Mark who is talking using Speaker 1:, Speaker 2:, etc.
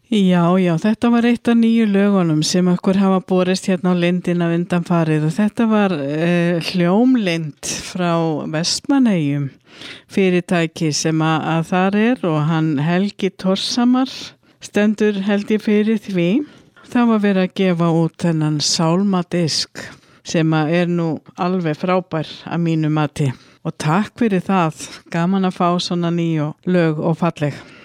Speaker 1: Já, þetta var eitt af nýju lögunum sem okkur hafa borist hérna á lindina undanfarið og þetta var hljómlind frá Vestmannaeyjum, fyrirtæki sem að þar er og hann Helgi Thorsamar stendur held ég fyrir því. Það var verið að gefa út þennan sálmadisk sem að er nú alveg frábær að mínu mati og takk fyrir það, gaman að fá svona nýju lög og falleg.